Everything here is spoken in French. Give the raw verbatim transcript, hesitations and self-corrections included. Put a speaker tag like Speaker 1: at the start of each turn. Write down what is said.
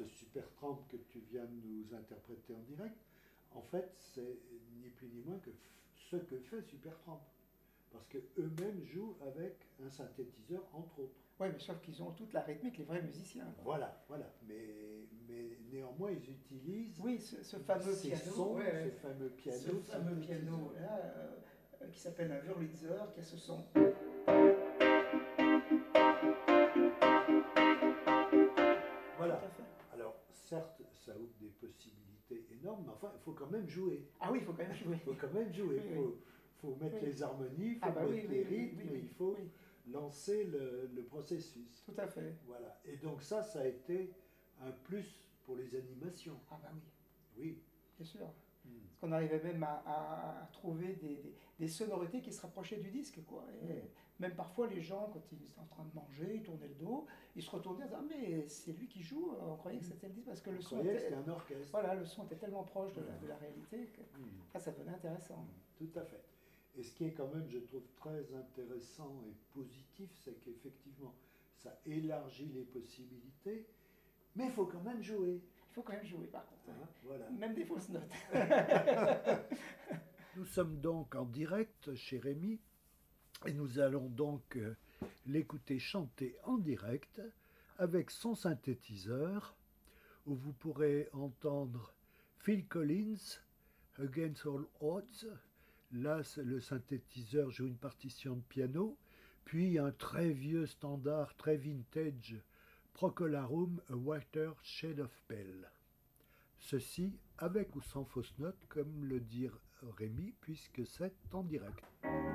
Speaker 1: ce Supertramp que tu viens de nous interpréter en direct, en fait, c'est ni plus ni moins que ce que fait Supertramp. Parce qu'eux-mêmes jouent avec un synthétiseur, entre autres.
Speaker 2: Oui, mais sauf qu'ils ont toute la rythmique, les vrais musiciens. Quoi.
Speaker 1: Voilà, voilà. Mais, mais néanmoins, ils utilisent
Speaker 2: oui, ce, ce fameux
Speaker 1: ces
Speaker 2: piano,
Speaker 1: sons,
Speaker 2: ouais,
Speaker 1: ce fameux piano,
Speaker 2: ce fameux piano là, euh, qui s'appelle un Wurlitzer, qui a ce son.
Speaker 1: Voilà. Alors, certes, ça ouvre des possibilités énormes, mais enfin, il faut quand même jouer.
Speaker 2: Ah oui, il faut quand même jouer.
Speaker 1: Il faut quand même jouer. Il
Speaker 2: oui,
Speaker 1: faut, faut mettre
Speaker 2: oui.
Speaker 1: les harmonies, il faut
Speaker 2: ah bah
Speaker 1: mettre
Speaker 2: oui,
Speaker 1: les
Speaker 2: oui,
Speaker 1: rythmes,
Speaker 2: oui, oui,
Speaker 1: il faut
Speaker 2: oui.
Speaker 1: lancer le, le processus.
Speaker 2: Tout à fait.
Speaker 1: Voilà. Et donc ça, ça a été un plus pour les animations.
Speaker 2: Ah bah oui.
Speaker 1: Oui.
Speaker 2: Bien sûr.
Speaker 1: Hmm.
Speaker 2: Parce qu'on arrivait même à, à, à trouver des, des, des sonorités qui se rapprochaient du disque, quoi. Et
Speaker 1: Hmm.
Speaker 2: même parfois, les gens, quand ils étaient en train de manger, ils tournaient le dos, ils se retournaient en disant, ah, mais c'est lui qui joue, on croyait que c'était le disque, parce que le
Speaker 1: On
Speaker 2: son
Speaker 1: croyait que
Speaker 2: était,
Speaker 1: c'était un orchestre.
Speaker 2: voilà, le son était tellement proche de la, de la réalité que
Speaker 1: Hmm.
Speaker 2: ah, ça devenait intéressant.
Speaker 1: Hmm. Tout à fait. Et ce qui est quand même, je trouve, très intéressant et positif, c'est qu'effectivement, ça élargit les possibilités, mais il faut quand même jouer.
Speaker 2: Il faut quand même jouer, par contre.
Speaker 1: Hein, voilà.
Speaker 2: Même des fausses notes.
Speaker 1: Nous sommes donc en direct chez Rémi, et nous allons donc euh, l'écouter chanter en direct avec son synthétiseur, où vous pourrez entendre Phil Collins, Against All Odds. Là, le synthétiseur joue une partition de piano, puis un très vieux standard, très vintage, Procolarum, A Whiter Shade of Pale. Ceci avec ou sans fausse note, comme le dit Rémi, puisque c'est en direct.